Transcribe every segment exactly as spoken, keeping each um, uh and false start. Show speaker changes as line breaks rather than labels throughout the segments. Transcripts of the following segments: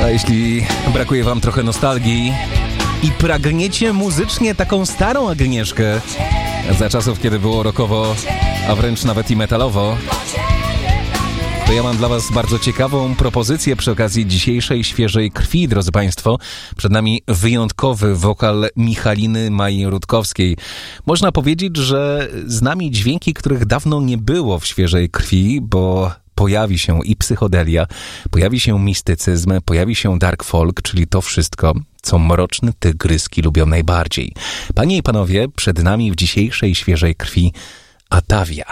A jeśli brakuje wam trochę nostalgii i pragniecie muzycznie taką starą Agnieszkę za czasów, kiedy było rockowo, a wręcz nawet i metalowo, to ja mam dla was bardzo ciekawą propozycję przy okazji dzisiejszej Świeżej Krwi, drodzy państwo. Przed nami wyjątkowy wokal Michaliny Majej-Rutkowskiej. Można powiedzieć, że z nami dźwięki, których dawno nie było w Świeżej Krwi, bo pojawi się i psychodelia, pojawi się mistycyzm, pojawi się dark folk, czyli to wszystko, co mroczne tygryski lubią najbardziej. Panie i panowie, przed nami w dzisiejszej Świeżej Krwi Atavia.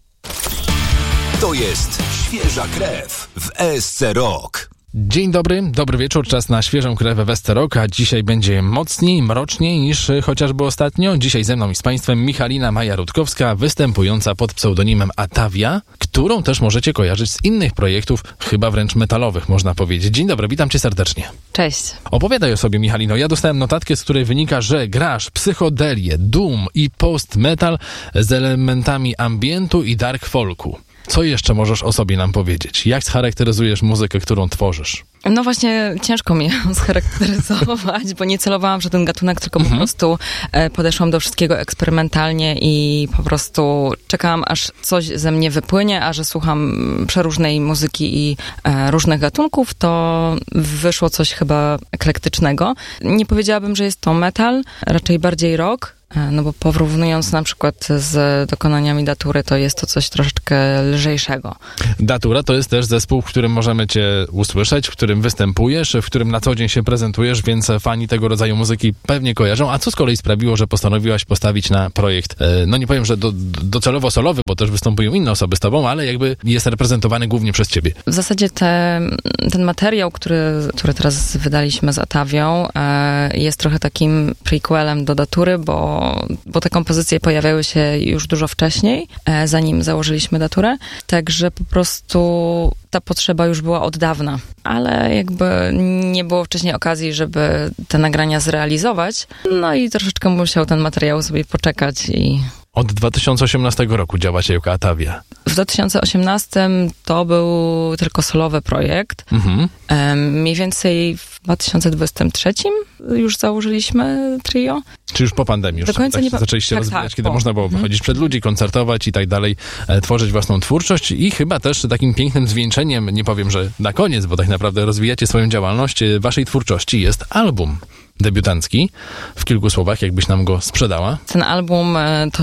To jest Świeża Krew w E S C Rock.
Dzień dobry, dobry wieczór, czas na świeżą krew w E S C Rock, a dzisiaj będzie mocniej, mroczniej niż chociażby ostatnio. Dzisiaj ze mną i z państwem Michalina Maja-Rutkowska, występująca pod pseudonimem Atavia, którą też możecie kojarzyć z innych projektów, chyba wręcz metalowych, można powiedzieć. Dzień dobry, witam cię serdecznie.
Cześć.
Opowiadaj o sobie, Michalino. Ja dostałem notatkę, z której wynika, że grasz psychodelię, doom i post-metal z elementami ambientu i dark folku. Co jeszcze możesz o sobie nam powiedzieć? Jak scharakteryzujesz muzykę, którą tworzysz?
No właśnie ciężko mi ją scharakteryzować, bo nie celowałam w żaden gatunek, tylko mhm. po prostu podeszłam do wszystkiego eksperymentalnie i po prostu czekałam, aż coś ze mnie wypłynie, a że słucham przeróżnej muzyki i e, różnych gatunków, to wyszło coś chyba eklektycznego. Nie powiedziałabym, że jest to metal, raczej bardziej rock. No bo porównując na przykład z dokonaniami Datury, to jest to coś troszeczkę lżejszego.
Datura to jest też zespół, w którym możemy cię usłyszeć, w którym występujesz, w którym na co dzień się prezentujesz, więc fani tego rodzaju muzyki pewnie kojarzą. A co z kolei sprawiło, że postanowiłaś postawić na projekt, no nie powiem, że do, docelowo solowy, bo też występują inne osoby z tobą, ale jakby jest reprezentowany głównie przez ciebie.
W zasadzie te, ten materiał, który, który teraz wydaliśmy z Atavią, jest trochę takim prequelem do Datury, bo bo te kompozycje pojawiały się już dużo wcześniej, zanim założyliśmy Daturę, także po prostu ta potrzeba już była od dawna, ale jakby nie było wcześniej okazji, żeby te nagrania zrealizować, no i troszeczkę musiał ten materiał sobie poczekać i...
Od dwa tysiące osiemnastego roku działacie jako Atavia.
W dwa tysiące osiemnastym to był tylko solowy projekt. Mhm. Mniej więcej w dwa tysiące dwudziestym trzecim już założyliśmy trio.
Czy już po pandemii już
Do końca
tak
nie pa-
zaczęliście
tak,
rozwijać,
tak,
kiedy
po.
można było
mhm.
wychodzić przed ludzi, koncertować i tak dalej, e, tworzyć własną twórczość i chyba też takim pięknym zwieńczeniem, nie powiem, że na koniec, bo tak naprawdę rozwijacie swoją działalność, e, waszej twórczości jest album debiutancki. W kilku słowach, jakbyś nam go sprzedała.
Ten album to,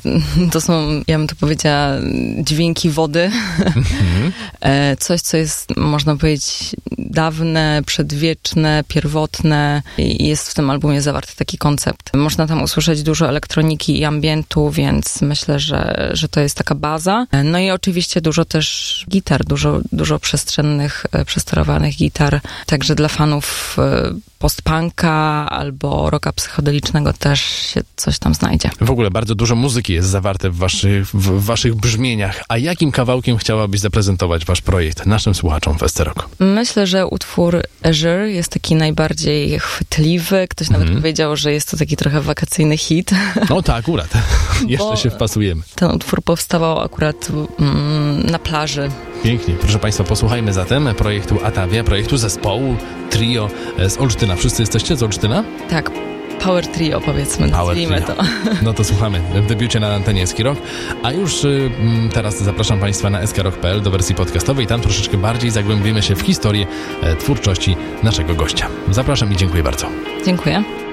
to są, ja bym to powiedziała, dźwięki wody. Mm-hmm. Coś, co jest, można powiedzieć, dawne, przedwieczne, pierwotne. I jest w tym albumie zawarty taki koncept. Można tam usłyszeć dużo elektroniki i ambientu, więc myślę, że, że to jest taka baza. No i oczywiście dużo też gitar, dużo, dużo przestrzennych, przesterowanych gitar. Także dla fanów post-punka albo rocka psychodelicznego też się coś tam znajdzie.
W ogóle bardzo dużo muzyki jest zawarte w waszych, w waszych brzmieniach. A jakim kawałkiem chciałabyś zaprezentować wasz projekt naszym słuchaczom w E S C Rock?
Myślę, że utwór Azure jest taki najbardziej chwytliwy. Ktoś nawet mm. powiedział, że jest to taki trochę wakacyjny hit.
No tak, akurat. Jeszcze się wpasujemy.
Ten utwór powstawał akurat mm, na plaży.
Pięknie. Proszę państwa, posłuchajmy zatem projektu Atavia, projektu zespołu, trio z Olsztyna. Wszyscy jesteście z Olsztyna?
Tak. Power Trio, powiedzmy, nazwijmy to.
No to słuchamy w debiucie na antenie S K Rock. A już y, teraz zapraszam państwa na s k rock kropka p l do wersji podcastowej. Tam troszeczkę bardziej zagłębimy się w historię e, twórczości naszego gościa. Zapraszam i dziękuję bardzo.
Dziękuję.